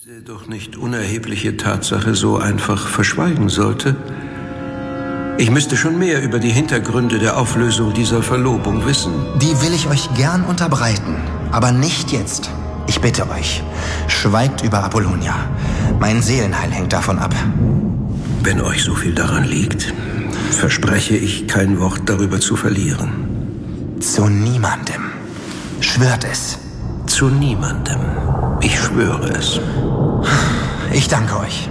Diese doch nicht unerhebliche Tatsache so einfach verschweigen sollte. Ich müsste schon mehr über die Hintergründe der Auflösung dieser Verlobung wissen. Die will ich euch gern unterbreiten, aber nicht jetzt. Ich bitte euch, schweigt über Apollonia. Mein Seelenheil hängt davon ab. Wenn euch so viel daran liegt, verspreche ich, kein Wort darüber zu verlieren. Zu niemandem. Schwört es. Zu niemandem. Ich schwöre es. Ich danke euch.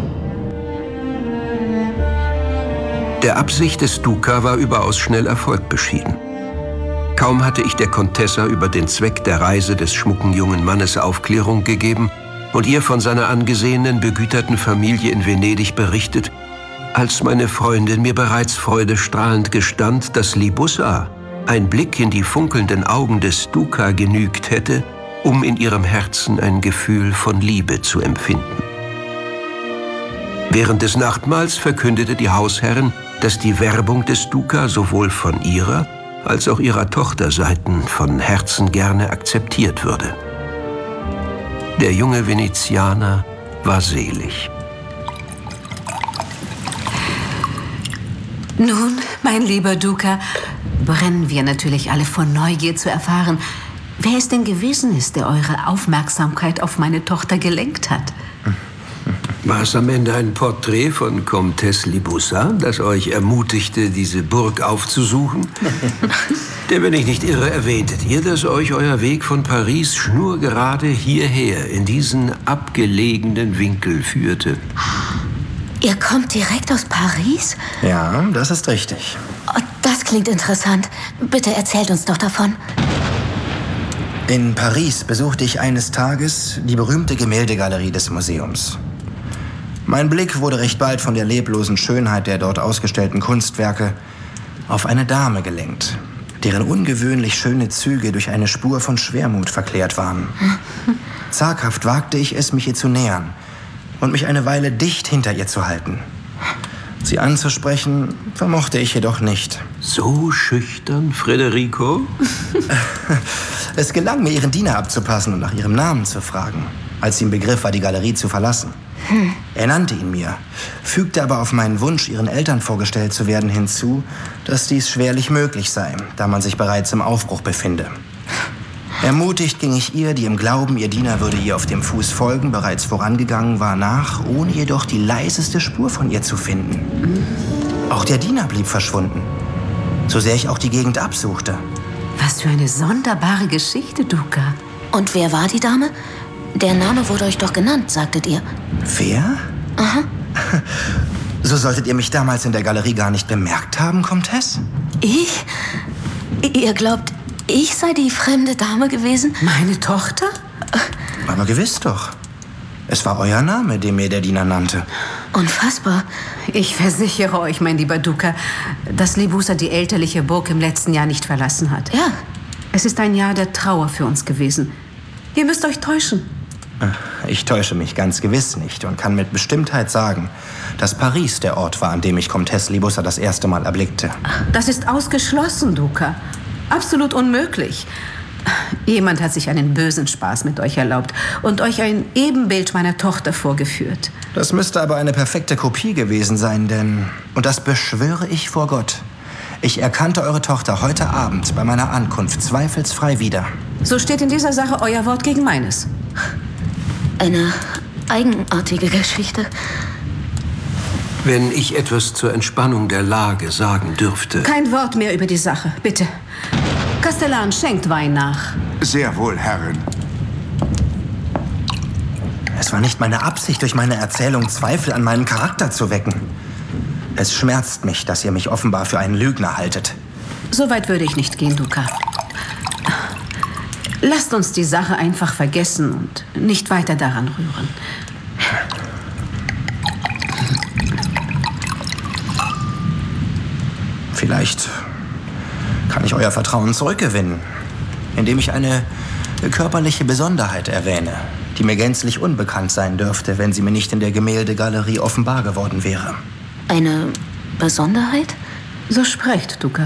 Der Absicht des Duca war überaus schnell Erfolg beschieden. Kaum hatte ich der Contessa über den Zweck der Reise des schmucken jungen Mannes Aufklärung gegeben und ihr von seiner angesehenen, begüterten Familie in Venedig berichtet, als meine Freundin mir bereits freudestrahlend gestand, dass Libussa ein Blick in die funkelnden Augen des Duca genügt hätte, um in ihrem Herzen ein Gefühl von Liebe zu empfinden. Während des Nachtmahls verkündete die Hausherrin, dass die Werbung des Duca sowohl von ihrer als auch ihrer Tochterseiten von Herzen gerne akzeptiert würde. Der junge Venezianer war selig. Nun, mein lieber Duca, brennen wir natürlich alle vor Neugier zu erfahren, wer es denn gewesen ist, der eure Aufmerksamkeit auf meine Tochter gelenkt hat. War es am Ende ein Porträt von Comtesse Libussa, das euch ermutigte, diese Burg aufzusuchen? Denn wenn ich nicht irre, erwähntet ihr, dass euch euer Weg von Paris schnurgerade hierher, in diesen abgelegenen Winkel führte. Ihr kommt direkt aus Paris? Ja, das ist richtig. Oh, das klingt interessant. Bitte erzählt uns doch davon. In Paris besuchte ich eines Tages die berühmte Gemäldegalerie des Museums. Mein Blick wurde recht bald von der leblosen Schönheit der dort ausgestellten Kunstwerke auf eine Dame gelenkt, deren ungewöhnlich schöne Züge durch eine Spur von Schwermut verklärt waren. Zaghaft wagte ich es, mich ihr zu nähern und mich eine Weile dicht hinter ihr zu halten. Sie anzusprechen vermochte ich jedoch nicht. So schüchtern, Federico? Es gelang mir, ihren Diener abzupassen und nach ihrem Namen zu fragen, als sie im Begriff war, die Galerie zu verlassen. Er nannte ihn mir, fügte aber auf meinen Wunsch, ihren Eltern vorgestellt zu werden, hinzu, dass dies schwerlich möglich sei, da man sich bereits im Aufbruch befinde. Ermutigt ging ich ihr, die im Glauben, ihr Diener würde ihr auf dem Fuß folgen, bereits vorangegangen war, nach, ohne jedoch die leiseste Spur von ihr zu finden. Auch der Diener blieb verschwunden, so sehr ich auch die Gegend absuchte. Was für eine sonderbare Geschichte, Duca. Und wer war die Dame? Der Name wurde euch doch genannt, sagtet ihr. Wer? Aha. So solltet ihr mich damals in der Galerie gar nicht bemerkt haben, Comtesse? Ich? Ihr glaubt, ich sei die fremde Dame gewesen? Meine Tochter? Aber gewiss doch. Es war euer Name, den mir der Diener nannte. Unfassbar. Ich versichere euch, mein lieber Duca, dass Libussa die elterliche Burg im letzten Jahr nicht verlassen hat. Ja. Es ist ein Jahr der Trauer für uns gewesen. Ihr müsst euch täuschen. Ich täusche mich ganz gewiss nicht und kann mit Bestimmtheit sagen, dass Paris der Ort war, an dem ich Comtesse Libussa das erste Mal erblickte. Das ist ausgeschlossen, Duca. Absolut unmöglich. Jemand hat sich einen bösen Spaß mit euch erlaubt und euch ein Ebenbild meiner Tochter vorgeführt. Das müsste aber eine perfekte Kopie gewesen sein, denn, und das beschwöre ich vor Gott, ich erkannte eure Tochter heute Abend bei meiner Ankunft zweifelsfrei wieder. So steht in dieser Sache euer Wort gegen meines. Eine eigenartige Geschichte. Wenn ich etwas zur Entspannung der Lage sagen dürfte. Kein Wort mehr über die Sache, bitte. Kastellan, schenkt Wein nach. Sehr wohl, Herrin. Es war nicht meine Absicht, durch meine Erzählung Zweifel an meinem Charakter zu wecken. Es schmerzt mich, dass ihr mich offenbar für einen Lügner haltet. So weit würde ich nicht gehen, Duca. Lasst uns die Sache einfach vergessen und nicht weiter daran rühren. Vielleicht kann ich euer Vertrauen zurückgewinnen, indem ich eine körperliche Besonderheit erwähne, die mir gänzlich unbekannt sein dürfte, wenn sie mir nicht in der Gemäldegalerie offenbar geworden wäre. Eine Besonderheit? So sprecht, Duca.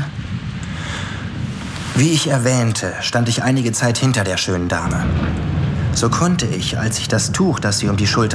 Wie ich erwähnte, stand ich einige Zeit hinter der schönen Dame. So konnte ich, als ich das Tuch, das sie um die Schulter